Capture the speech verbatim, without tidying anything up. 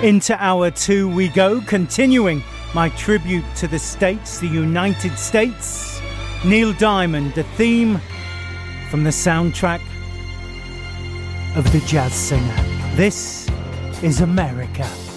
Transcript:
Into hour two we go, continuing my tribute to the States, the United States. Neil Diamond, the theme from the soundtrack of The Jazz Singer. This is America.